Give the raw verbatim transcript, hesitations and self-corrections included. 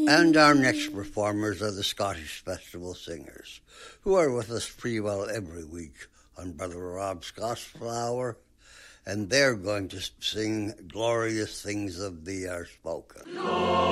And our next performers are the Scottish Festival Singers, who are with us pretty well every week on Brother Rob's Gospel Hour, and they're going to sing Glorious Things of Thee Are Spoken. Lord.